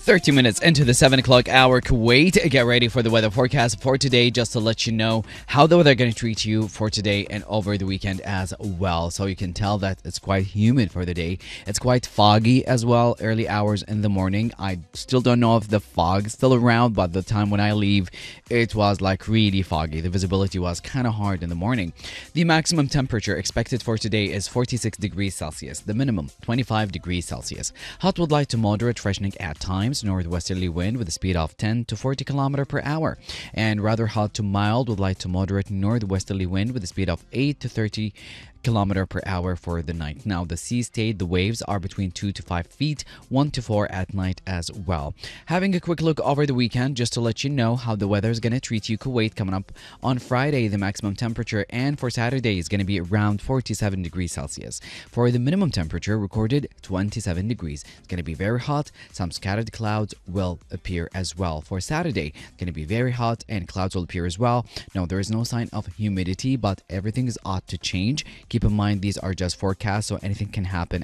30 minutes into the 7 o'clock hour, Kuwait. Get ready for the weather forecast for today, just to let you know how the weather going to treat you for today and over the weekend as well. So you can tell that it's quite humid for the day. It's quite foggy as well, early hours in the morning. I still don't know if the fog is still around, but the time when I leave, it was like really foggy. The visibility was kind of hard in the morning. The maximum temperature expected for today is 46 degrees Celsius. The minimum, 25 degrees Celsius. Hot with light to moderate, freshening at times. Northwesterly wind with a speed of 10 to 40 km per hour. And rather hot to mild with light to moderate northwesterly wind with a speed of 8 to 30 km per hour for the night. Now, the sea stayed, the waves are between 2 to 5 feet, 1 to 4 at night as well. Having a quick look over the weekend, just to let you know how the weather is going to treat you. Kuwait coming up on Friday, the maximum temperature, and for Saturday is going to be around 47 degrees Celsius. For the minimum temperature, recorded 27 degrees. It's going to be very hot. Some scattered clouds will appear as well. For Saturday, it's going to be very hot and clouds will appear as well. No, there is no sign of humidity, but everything is ought to change. Keep in mind, these are just forecasts, so anything can happen